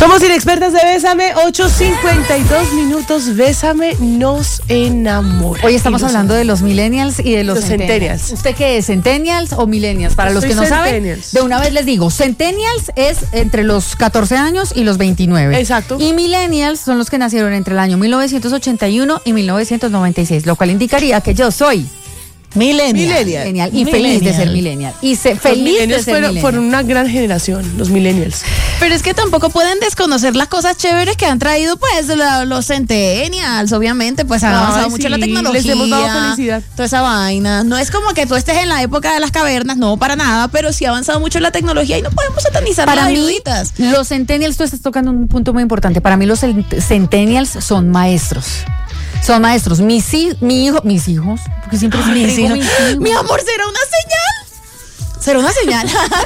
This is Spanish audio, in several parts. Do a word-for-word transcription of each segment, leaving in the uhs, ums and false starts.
Somos inexpertas de Bésame, ocho cincuenta y dos minutos. Bésame nos enamora. Hoy estamos hablando de los millennials y de los, los centennials. centennials. ¿Usted qué es? ¿Centennials o millennials? Para los Soy que no centennials. saben, de una vez les digo, centennials es entre los catorce años y los veintinueve. Exacto. Y millennials son los que nacieron entre el año mil novecientos ochenta y uno y mil novecientos noventa y seis, lo cual indicaría que yo soy Millennial. Millennial. millennial y Millennial. feliz de ser millennial. Y se, Los feliz de millennials ser fueron, millennial. fueron una gran generación, los millennials. Pero es que tampoco pueden desconocer las cosas chéveres que han traído pues la- los centennials, obviamente, pues han Ay, avanzado sí, mucho la tecnología. les hemos dado felicidad. Toda esa vaina. No es como que tú estés en la época de las cavernas, no, para nada, pero sí ha avanzado mucho la tecnología y no podemos satanizar Para las mí, ayuditas. los centennials, tú estás tocando un punto muy importante. Para mí, los cent- centennials son maestros. Son maestros. Mis, hi- mi hijo, mis hijos, porque siempre Ay, digo sí, no. mis hijos. Mi amor, ¿será una señal? ¿Será una señal?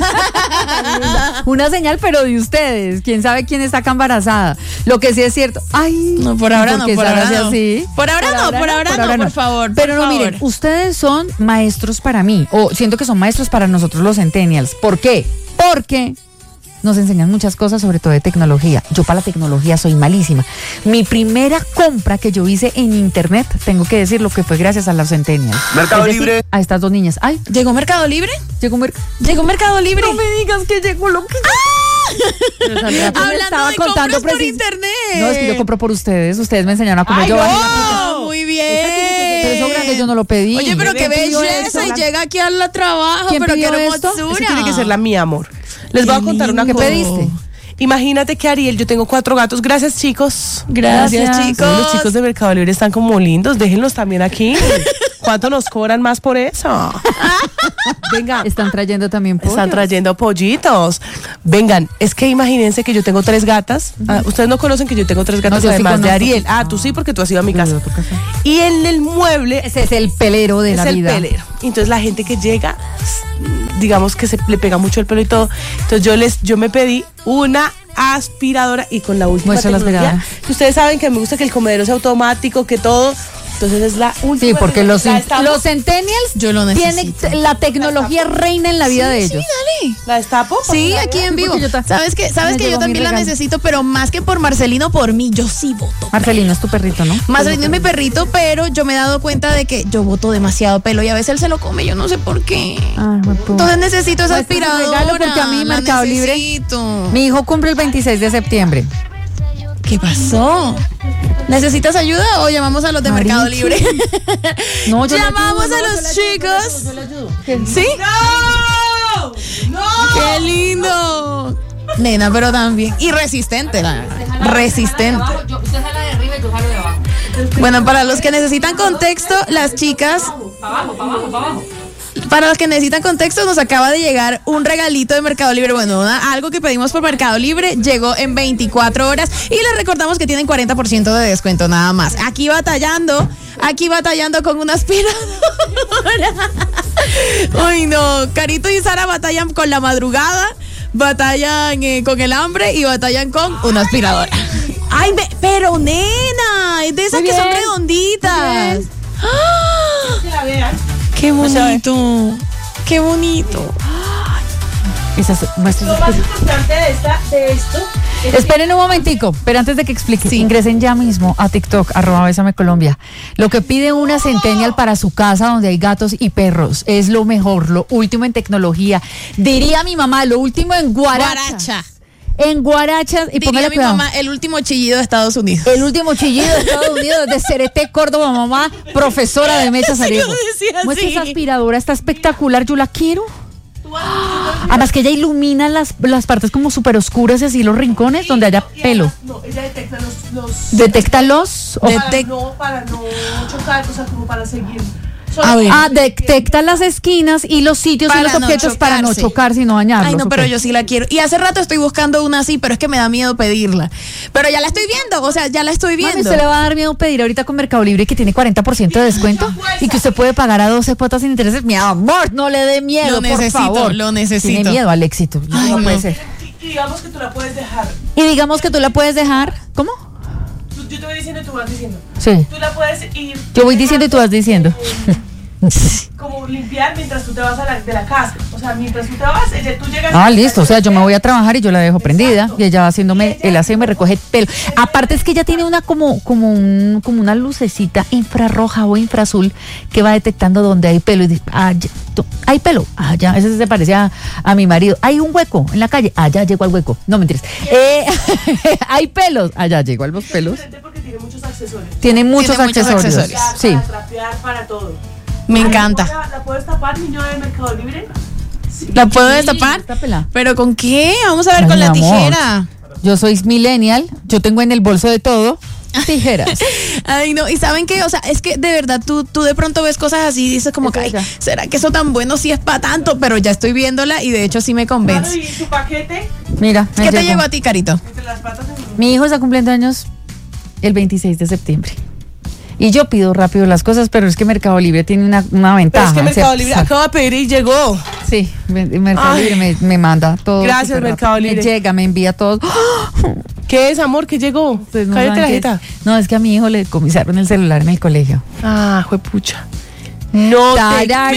Una señal, pero de ustedes. Quién sabe quién está acá embarazada. Lo que sí es cierto. Ay, No, por ahora ¿y no, qué por se ahora hace no. así? Por ahora no, por ahora no, por favor, por Pero no, favor. miren, ustedes son maestros para mí. O siento que son maestros para nosotros los centennials. ¿Por qué? Porque nos enseñan muchas cosas, sobre todo de tecnología. Yo para la tecnología soy malísima. Mi primera compra que yo hice en internet, tengo que decir lo que fue gracias a los centennials. Mercado Es decir, Libre. a estas dos niñas. Ay, ¿Llegó Mercado Libre? llegó Mer- ¿Llegó Mercado Libre? No me digas que llegó lo que Pero Sandra, Yo le estaba de contando compras por precis- internet. No, es que yo compro por ustedes. Ustedes me enseñaron a comprar. Ay, yo no. bajé la- Oh, muy bien. Pero eso grande yo no lo pedí. Oye, pero qué ¿Quién pidió belleza. esto? Y llega aquí al trabajo, ¿Quién pero qué pidió esto? hermosura. Eso tiene que ser la mía, amor. Les voy a Qué contar una lindo. cosa. ¿Qué pediste? Imagínate que Ariel, yo tengo cuatro gatos. Gracias, chicos. Gracias, Gracias. chicos. Los chicos de Mercado Libre están como lindos. Déjenlos también aquí. ¿Cuánto nos cobran más por eso? Venga. Están trayendo también pollos. Están trayendo pollitos. Vengan, es que imagínense que yo tengo tres gatas. Ah, ustedes no conocen que yo tengo tres gatas yo sí además de conozco. Ariel. Ah, tú sí, porque tú has ido a mi Yo he casa. ido a tu casa. Y en el mueble Ese es el pelero de es la el vida. pelero. Entonces la gente que llega, digamos que se le pega mucho el pelo y todo. Entonces yo les, yo me pedí una aspiradora y con la última Muestra la tecnología, aspiradora. que ustedes saben que me gusta que el comedero sea automático, que todo. Entonces es la última. Sí, porque los, la destapo, los centennials Yo lo tienen necesito. la tecnología reina en la vida de ellos. Sí, dale. la destapo. Sí, para que aquí la en vean. vivo. porque yo ta- ¿Sabes qué? ¿Sabes me que yo llegó mi también la regalo. necesito, pero más que por Marcelino, por mí, yo sí voto. Marcelino es tu perrito, ¿no? Marcelino es mi perrito, pero yo me he dado cuenta de que yo boto demasiado pelo y a veces él se lo come, yo no sé por qué. Ay, me puedo. Entonces necesito esa Muestra tu aspiradora. regalo porque a mí la Mercado Libre- necesito. Mi hijo cumple el veintiséis de septiembre. ¿Qué pasó? ¿Necesitas ayuda o llamamos a los de Marichi. Mercado Libre? No, yo le Llamamos ayudo, a no, los yo le ayudo, chicos. yo le ayudo, yo le ayudo. ¿Sí? ¡No! ¡Qué lindo! Nena, pero también. Y resistente, la resistente. Usted jala de arriba y yo jalo de abajo. Bueno, para los que necesitan contexto, las chicas. Para abajo, para abajo, para abajo. Para los que necesitan contexto, nos acaba de llegar un regalito de Mercado Libre. Bueno, una- algo que pedimos por Mercado Libre llegó en veinticuatro horas y les recordamos que tienen cuarenta por ciento de descuento nada más. Aquí batallando, aquí batallando con una aspiradora. Uy, no. Carito y Sara batallan con la madrugada, batallan eh, con el hambre y batallan con una aspiradora. Ay, ve- pero nena, es de esas Muy que son bien, redonditas. muy ¡Ah! Que la vean. ¡Qué bonito! ¡Qué bonito! Esas, muestra Lo esas más cosas. importante de, esta, de esto es que Esperen un momentico, pero antes de que explique, Sí. ingresen ya mismo a TikTok, arroba Bésame Colombia. Lo que pide una centennial para su casa donde hay gatos y perros es lo mejor, lo último en tecnología. Diría mi mamá, lo último en guaracha. Guaracha. En guarachas, y Diría póngale mi cuidado. mamá, el último chillido de Estados Unidos. El último chillido de Estados Unidos, de Cereté, Córdoba, mamá, profesora de Mechas Sí, Arejo. yo decía Muestra así. esa aspiradora, está espectacular, yo la quiero. Además que ella ilumina las, las partes como súper oscuras y así los rincones donde haya y pelo. además, no, ella detecta los, los Detecta los... o- para, Detec- no, para no chocar, o sea, como para seguir. Solo- A ver. Ah, detecta las esquinas y los sitios Para y los no objetos para no chocarse. chocar, sino dañarlos. Ay, no, pero ok. yo sí la quiero. Y hace rato estoy buscando una así, pero es que me da miedo pedirla. Pero ya la estoy viendo, o sea, ya la estoy Mami, viendo. ¿usted le va a dar miedo pedir ahorita con Mercado Libre que tiene cuarenta por ciento de descuento y que usted puede pagar a doce cuotas sin intereses? Mi amor, no le dé miedo, Lo por necesito, favor. lo necesito. Tiene miedo al éxito. Ay, no no. puede ser. Y, y digamos que tú la puedes dejar. Y digamos que tú la puedes dejar, ¿cómo? Tú- yo te voy diciendo y tú vas diciendo. Sí. Tú la puedes ir. Yo voy diciendo y tú vas diciendo. Como limpiar mientras tú te vas a la, de la casa. O sea, mientras tú te vas, ella, tú llegas... Ah, listo, o sea, yo me voy a trabajar y yo la dejo prendida. Exacto. Y ella va haciéndome el aseo y me recoge pelo. Aparte es que ella tiene una como, como, un, como una lucecita infrarroja o infraazul que va detectando donde hay pelo. Y dice, ah, ya, tú, hay pelo. Ah, ya, ese se parece a, a mi marido. Hay un hueco en la calle. Ah, ya llegó al hueco. No, mentiras. Eh, hay pelos. Ah, ya llegó a los pelos. Porque tiene muchos accesorios. Tiene muchos, Tiene muchos accesorios. accesorios. Para Sí. trapear, para todo. Me Ay, encanta. ¿La, ¿La puedes tapar, niño de Mercado Libre? Sí. ¿La puedo destapar? Destápela. ¿Pero con qué? Vamos a ver Ay, con la mi amor. tijera. Yo soy millennial. Yo tengo en el bolso de todo tijeras. Ay, no, y ¿saben qué? O sea, es que de verdad tú, tú de pronto ves cosas así y dices como que, ay, Oiga. ¿será que eso tan bueno sí es para tanto? Pero ya estoy viéndola y de hecho sí me Claro, convence. y tu paquete Mira, me ¿Qué te llegó. llegó a ti, Carito? entre las patas de Mi hijo está cumpliendo años el veintiséis de septiembre. Y yo pido rápido las cosas, pero es que Mercado Libre tiene una, una Pero ventaja. es que Mercado ¿cierto? Libre acaba de pedir y llegó. Sí, Mercado Ay. Libre me, me manda todo. Gracias, súper Mercado rápido. Libre. Me llega, me envía todo. ¿Qué es, amor? ¿Qué llegó? Ustedes no Cállate la saben qué jeta. es. No, es que a mi hijo le comisaron el celular en el colegio. Ah, juepucha. No te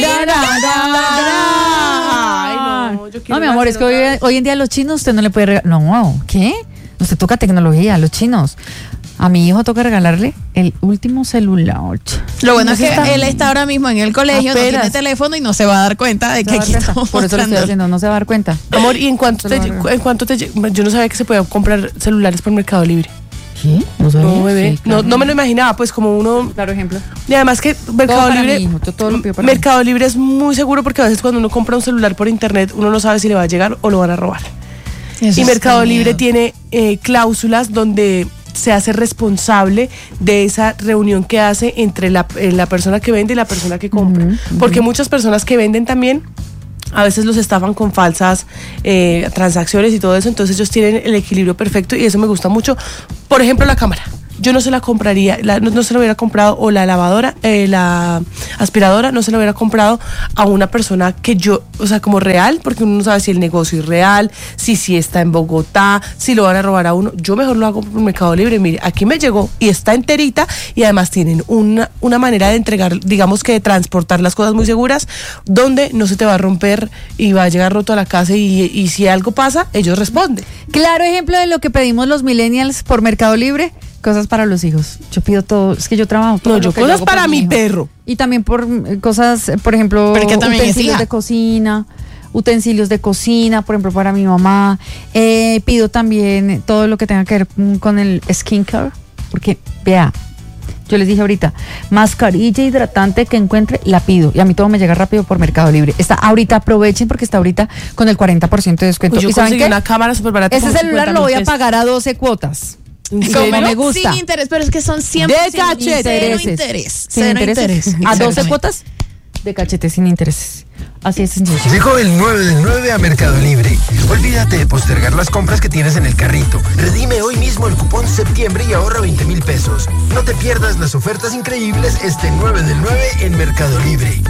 Tararararara. Ay, no, yo quiero No, mi amor, una es que hoy, celular. hoy en día a los chinos usted no le puede regalar. No, ¿qué? Usted toca tecnología, a los chinos. A mi hijo toca regalarle el último celular. Lo bueno es que Entonces está- él está ahora mismo en el colegio, no Apenas. tiene teléfono y no se va a dar cuenta de Se que va a aquí dar cuenta. estamos Por eso lo estoy mostrando. haciendo, no se va a dar cuenta. Amor, ¿y en cuánto Se te, lo va a en cuánto te lle- Yo no sabía que se podía comprar celulares por Mercado Libre. ¿Qué? ¿No sabía? No, bebé. Sí, claro. No, no me lo imaginaba, pues como uno... Claro, ejemplo. Y además que Mercado para Libre... mi hijo, yo todo lo pido para Mercado Libre es muy seguro porque a veces cuando uno compra un celular por internet, uno no sabe si le va a llegar o lo van a robar. Eso Y está Mercado miedo. Libre tiene eh, cláusulas donde se hace responsable de esa reunión que hace entre la, eh, la persona que vende y la persona que compra. Ujú, Porque muchas personas que venden también a veces los estafan con falsas eh, transacciones y todo eso, entonces ellos tienen el equilibrio perfecto y eso me gusta mucho. Por ejemplo, la cámara. Yo no se la compraría, la- no, no se la hubiera comprado, o la lavadora, eh, la aspiradora, no se la hubiera comprado a una persona que yo, o sea, como real, porque uno no sabe si el negocio es real, si sí está en Bogotá, si lo van a robar a uno. Yo mejor lo hago por Mercado Libre. Mire, aquí me llegó y está enterita y además tienen una, una manera de entregar, digamos que de transportar las cosas muy seguras, donde no se te va a romper y va a llegar roto a la casa y, y si algo pasa, ellos responden. Claro ejemplo de lo que pedimos los millennials por Mercado Libre, cosas para los hijos. Yo pido todo, es que yo trabajo todo No, lo yo que cosas hago para por mi hijo. perro. Y también por eh, cosas, eh, por ejemplo, Pero que también es utensilios hija. de cocina, utensilios de cocina, por ejemplo, para mi mamá. Eh, pido también todo lo que tenga que ver mm, con el skincare, porque, vea, yo les dije ahorita, mascarilla hidratante que encuentre, la pido. Y a mí todo me llega rápido por Mercado Libre. Está ahorita, aprovechen porque está ahorita con el cuarenta por ciento de descuento. Pues yo ¿Y saben conseguí qué? una cámara súper barata. Ese como celular cincuenta lo voy a mil pesos. pagar a doce cuotas. ¿En Como serio? me gusta. Sin interés, pero es que son siempre De sin cachete. cero Intereses. interés. Sin Cero intereses. interés. A doce Exactamente. cuotas de cachete sin intereses. Así es sencillo. Llegó el nueve del nueve a Mercado Libre. Olvídate de postergar las compras que tienes en el carrito. Redime hoy mismo el cupón septiembre y ahorra veinte mil pesos. No te pierdas las ofertas increíbles este nueve del nueve en Mercado Libre.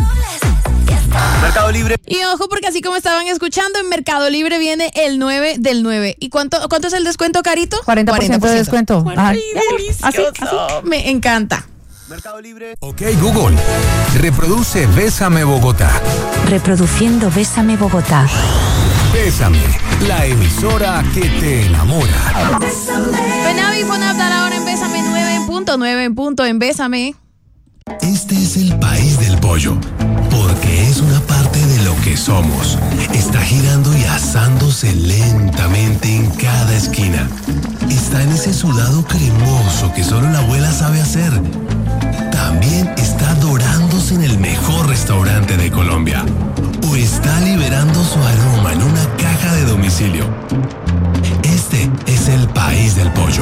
Mercado Libre. Y ojo, porque así como estaban escuchando, en Mercado Libre viene el nueve del nueve. ¿Y cuánto, cuánto es el descuento, Carito? cuarenta por ciento de descuento. Ajá. Ay, delicioso. Me encanta. Mercado Libre. Ok, Google. Reproduce Bésame Bogotá. Reproduciendo Bésame Bogotá. Bésame, la emisora que te enamora. Penavi, Fonab, dar ahora en Bésame nueve en punto, nueve en punto en Bésame. Este es el país del pollo, porque es una parte de lo que somos. Está girando y asándose lentamente en cada esquina. Está en ese sudado cremoso que solo la abuela sabe hacer. También está dorándose en el mejor restaurante de Colombia. O está liberando su aroma en una caja de domicilio. Este es el país del pollo.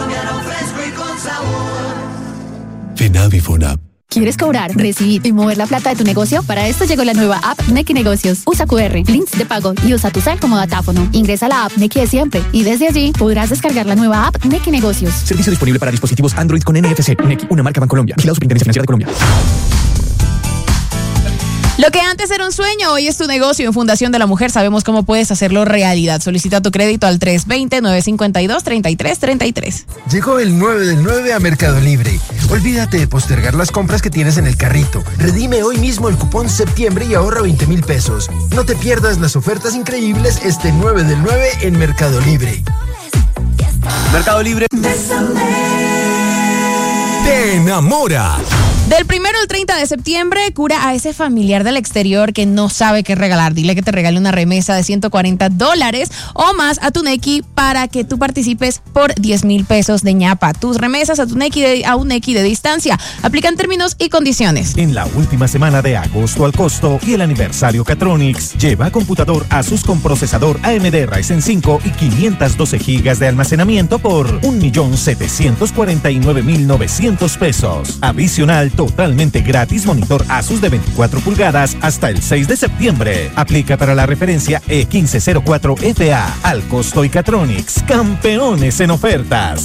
Fenavi Fonab. ¿Quieres cobrar, recibir y mover la plata de tu negocio? Para esto llegó la nueva app Nequi Negocios. Usa Q R, links de pago y usa tu cel como datáfono. Ingresa a la app Nequi de siempre y desde allí podrás descargar la nueva app Nequi Negocios. Servicio disponible para dispositivos Android con N F C. Nequi, una marca Bancolombia. Vigilado Superintendencia Financiera de Colombia. Lo que antes era un sueño, hoy es tu negocio. En Fundación de la Mujer sabemos cómo puedes hacerlo realidad. Solicita tu crédito al tres dos cero, nueve cinco dos, tres tres tres tres. Llegó el nueve del nueve a Mercado Libre. Olvídate de postergar las compras que tienes en el carrito. Redime hoy mismo el cupón septiembre y ahorra veinte mil pesos. No te pierdas las ofertas increíbles este nueve del nueve en Mercado Libre. Mercado Libre. Te enamora. Del primero al treinta de septiembre, cura a ese familiar del exterior que no sabe qué regalar. Dile que te regale una remesa de ciento cuarenta dólares o más a tu Nequi para que tú participes por diez mil pesos de ñapa. Tus remesas a tu Nequi de, a un Nequi de distancia. Aplican términos y condiciones. En la última semana de agosto al costo y el aniversario Catronics, lleva computador Asus con procesador A M D Ryzen cinco y quinientas doce gigas de almacenamiento por un millón setecientos cuarenta y nueve mil novecientos pesos. Adicional, totalmente gratis monitor Asus de veinticuatro pulgadas hasta el seis de septiembre. Aplica para la referencia E quince cero cuatro F A. Al costo y Catronics, campeones en ofertas.